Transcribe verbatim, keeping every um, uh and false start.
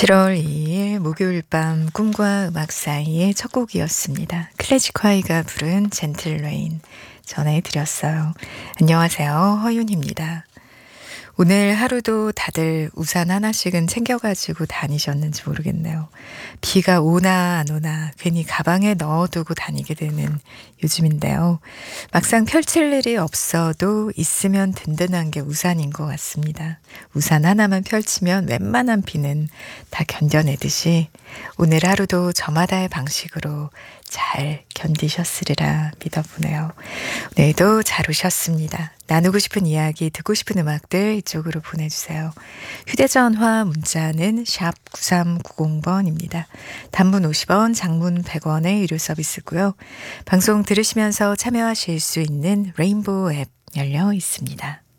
칠월 이일 목요일 밤 꿈과 음악 사이의 첫 곡이었습니다. 클래식화이가 부른 젠틀 레인 전해드렸어요. 안녕하세요. 허윤입니다. 오늘 하루도 다들 우산 하나씩은 챙겨가지고 다니셨는지 모르겠네요. 비가 오나 안 오나 괜히 가방에 넣어두고 다니게 되는 요즘인데요. 막상 펼칠 일이 없어도 있으면 든든한 게 우산인 것 같습니다. 우산 하나만 펼치면 웬만한 비는 다 견뎌내듯이 오늘 하루도 저마다의 방식으로 잘 견디셨으리라 믿어보네요. 오늘도 잘 오셨습니다. 나누고 싶은 이야기, 듣고 싶은 음악들 이쪽으로 보내주세요. 휴대전화 문자는 샵 구삼구공 번입니다. 단문 오십 원, 장문 백 원의 유료 서비스고요. 방송 들으시면서 참여하실 수 있는 레인보우 앱 열려 있습니다.